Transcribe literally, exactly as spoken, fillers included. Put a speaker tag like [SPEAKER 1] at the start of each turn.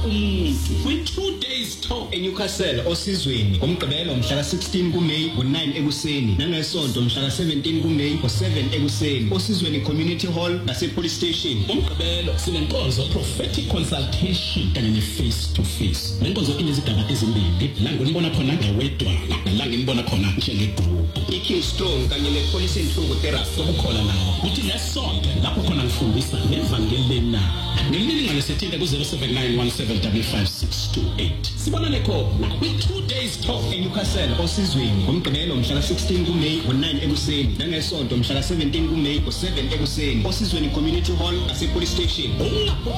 [SPEAKER 1] umuntu kwi-two days talk
[SPEAKER 2] eNewcastle osizweni ngomgqibelo mhla sixteen kuMeyi ngo-nine ekuseni nangesonto mhla seventeen kuMeyi ngo-seven ekuseni osizweni community hall nase-police station.
[SPEAKER 1] ngomgqibelo sinenkonzo prophetic consultation kanye ne-face to face. Le nkonzo inezigaba ezimbili, la nginibona khona ngewedwana nala nginibona khona njengegroup.
[SPEAKER 2] I-King Strong kanye ne-police inhlungu therapy
[SPEAKER 1] Ukukhona nawo kuthi ngesonto lapho khona ngifundisa ngevangeli lena ngemininingwane sethinte ku zero seven nine one seven five five six two eight. Sibonane khona kwi-two days talk
[SPEAKER 2] eNewcastle osizweni ngomgqibelo mhla sixteen kuMeyi ngo-nine ekuseni nangesonto mhla seventeen kuMeyi ngo-seven ekuseni osizweni community hall nase-police station.
[SPEAKER 1] Lapho